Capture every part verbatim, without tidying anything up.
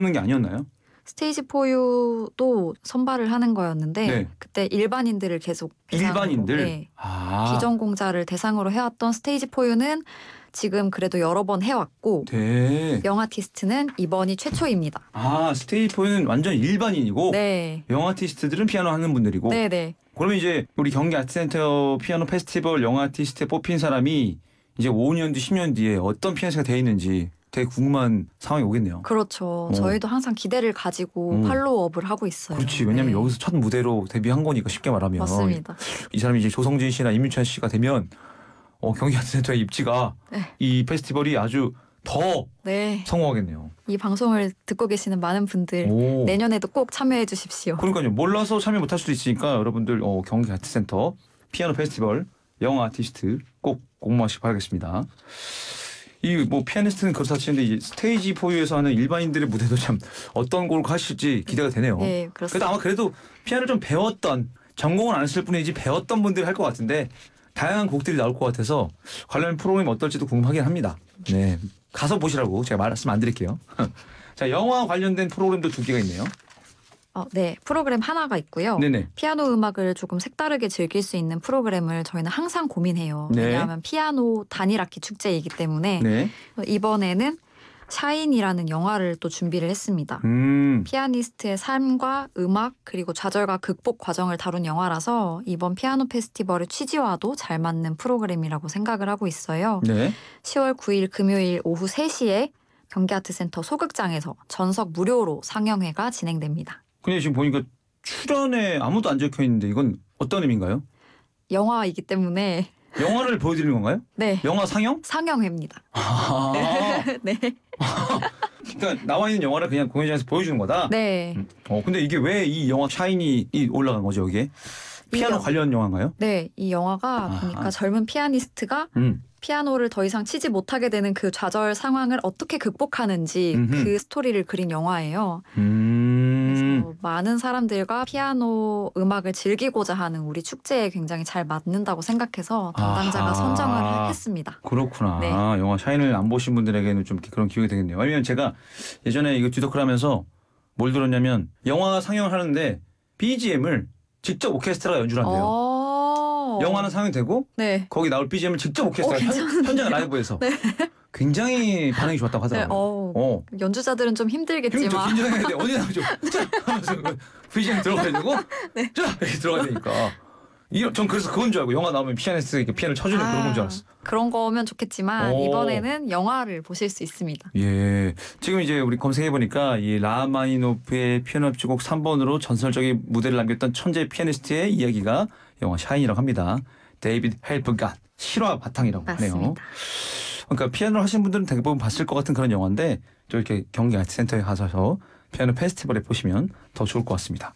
게 아니었나요? 스테이지 포유도 선발을 하는 거였는데 네. 그때 일반인들을 계속 대상으로, 일반인들? 네, 아. 비전공자를 대상으로 해왔던 스테이지 포유는 지금 그래도 여러 번 해왔고 네. 영아티스트는 이번이 최초입니다. 아, 스테이지 포는 완전 일반인이고 네. 영아티스트들은 피아노 하는 분들이고. 네네. 그러면 이제 우리 경기 아트센터 피아노 페스티벌 영아티스트에 뽑힌 사람이 이제 오 년 뒤, 십 년 뒤에 어떤 피아니스트가 돼 있는지 되게 궁금한 상황이 오겠네요. 그렇죠. 어. 저희도 항상 기대를 가지고 음. 팔로우업을 하고 있어요. 그렇지. 왜냐면 네. 여기서 첫 무대로 데뷔한 거니까 쉽게 말하면. 맞습니다. 이 사람이 이제 조성진 씨나 임윤찬 씨가 되면 어, 경기 아트센터의 입지가 네. 이 페스티벌이 아주 더 네. 성공하겠네요. 이 방송을 듣고 계시는 많은 분들 오. 내년에도 꼭 참여해 주십시오. 그러니까요. 몰라서 참여 못할 수도 있으니까 여러분들 어, 경기 아트센터 피아노 페스티벌 영어 아티스트 꼭 공모하시기 바라겠습니다. 이 뭐 피아니스트는 그렇다 치는데 이 스테이지 포유에서 하는 일반인들의 무대도 참 어떤 곡을 하실지 기대가 되네요. 네, 그래도 그렇습니다. 아마 그래도 피아노를 좀 배웠던 전공은 안 했을 뿐이지 배웠던 분들이 할 것 같은데 다양한 곡들이 나올 것 같아서 관련 프로그램이 어떨지도 궁금하긴 합니다. 네, 가서 보시라고 제가 말씀 안 드릴게요. 자, 영화 관련된 프로그램도 두 개가 있네요. 어, 네, 프로그램 하나가 있고요. 네네. 피아노 음악을 조금 색다르게 즐길 수 있는 프로그램을 저희는 항상 고민해요. 네. 왜냐하면 피아노 단일악기 축제이기 때문에 네. 이번에는 샤인이라는 영화를 또 준비를 했습니다. 음. 피아니스트의 삶과 음악 그리고 좌절과 극복 과정을 다룬 영화라서 이번 피아노 페스티벌의 취지와도 잘 맞는 프로그램이라고 생각을 하고 있어요. 네. 시월 구일 금요일 오후 세 시에 경기아트센터 소극장에서 전석 무료로 상영회가 진행됩니다. 근데 지금 보니까 출연에 아무도 안 적혀 있는데 이건 어떤 의미인가요? 영화이기 때문에 영화를 보여드리는 건가요? 네, 영화 상영? 상영회입니다. 아. 네. 그러니까 나와 있는 영화를 그냥 공연장에서 보여주는 거다. 네. 음. 어 근데 이게 왜 이 영화 샤이니 올라간 거죠 여기에? 피아노 영- 관련 영화인가요? 네, 이 영화가 아하. 보니까 젊은 피아니스트가 음. 피아노를 더 이상 치지 못하게 되는 그 좌절 상황을 어떻게 극복하는지 음흠. 그 스토리를 그린 영화예요. 음. 그래서 많은 사람들과 피아노 음악을 즐기고자 하는 우리 축제에 굉장히 잘 맞는다고 생각해서 담당자가 아하. 선정을 했습니다. 그렇구나. 네. 영화 샤이니를 안 보신 분들에게는 좀 그런 기억이 되겠네요. 왜냐면 제가 예전에 이거 뒤덕을 하면서 뭘 들었냐면 영화 상영을 하는데 비지엠을 직접 오케스트라가 연주를 한대요. 어... 영화는 상영되고 네. 거기 나올 비지엠을 직접 어, 오케스트라가 현, 현장 라이브에서 굉장히 반응이 좋았다고 네, 하더라고요. 어, 어. 연주자들은 좀 힘들겠지만 힘좀 긴장해야 돼. 어디 나오죠? 자 하면서 비지엠 들어가야 되고 네. 자 이렇게 들어가야 되니까. 이, 전 그래서 그건 줄 알고 영화 나오면 피아니스트가 이렇게 피아노를 쳐주는 그런 건 줄 알았어. 그런 거면 좋겠지만 오. 이번에는 영화를 보실 수 있습니다. 예. 지금 이제 우리 검색해보니까 이 라마니노프의 피아노 협주곡 삼 번으로 전설적인 무대를 남겼던 천재 피아니스트의 이야기가 영화 샤인이라고 합니다. 데이비드 헬프갓 실화 바탕이라고 하네요. 맞습니다. 그러니까 피아노를 하신 분들은 대부분 봤을 것 같은 그런 영화인데 또 이렇게 경기 아트센터에 가셔서 피아노 페스티벌에 보시면 더 좋을 것 같습니다.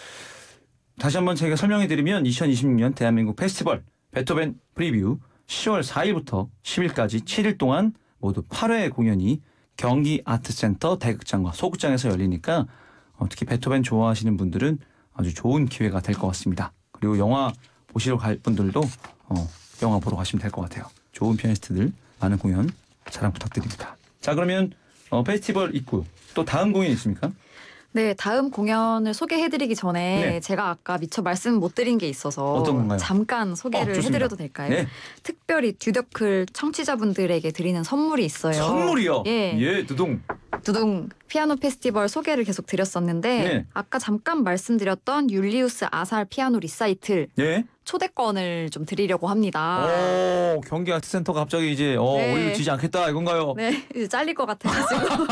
다시 한번 제가 설명해드리면 이천이십육 년 대한민국 페스티벌 베토벤 프리뷰 시월 사일부터 십일까지 칠 일 동안 모두 팔 회 공연이 경기 아트센터 대극장과 소극장에서 열리니까 어, 특히 베토벤 좋아하시는 분들은 아주 좋은 기회가 될 것 같습니다. 그리고 영화 보시러 갈 분들도 어, 영화 보러 가시면 될 것 같아요. 좋은 피아니스트들 많은 공연 사랑 부탁드립니다. 자, 그러면 어, 페스티벌 있고 또 다음 공연 있습니까? 네, 다음 공연을 소개해드리기 전에 네. 제가 아까 미처 말씀 못 드린 게 있어서 어떤 건가요? 잠깐 소개를 어, 좋습니다. 해드려도 될까요? 네. 특별히 듀더클 청취자분들에게 드리는 선물이 있어요. 선물이요? 예. 예, 두둥. 두둥 피아노 페스티벌 소개를 계속 드렸었는데 네. 아까 잠깐 말씀드렸던 율리우스 아살 피아노 리사이틀 예. 초대권을 좀 드리려고 합니다. 오, 경기 아트센터가 갑자기 이제 어, 네. 올려지지 않겠다 이건가요? 네, 이제 잘릴 것 같아가지고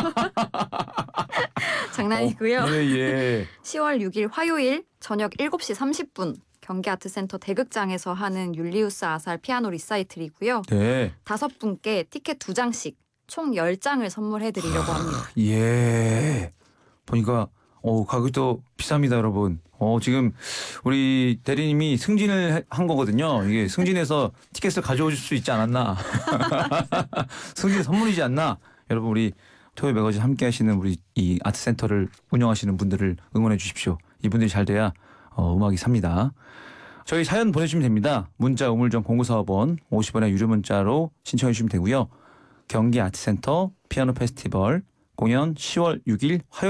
장난이고요. 어, 예, 예. 시월 육일 화요일 저녁 일곱 시 삼십 분 경기 아트센터 대극장에서 하는 율리우스 아살 피아노 리사이틀이고요. 네. 다섯 분께 티켓 두 장씩 총 열 장을 선물해드리려고 합니다. 예. 보니까 어, 가격도 비쌉니다, 여러분. 어, 지금 우리 대리님이 승진을 한 거거든요. 이게 승진해서 티켓을 가져오실 수 있지 않았나. 승진 선물이지 않나. 여러분 우리 토요 매거진 함께 하시는 우리 이 아트센터를 운영하시는 분들을 응원해 주십시오. 이분들이 잘 돼야 어, 음악이 삽니다. 저희 사연 보내주시면 됩니다. 문자 우물정 공구사오 번 오십 원의 유료 문자로 신청해 주시면 되고요. 경기 아트센터 피아노 페스티벌 공연 시월 육일 화요일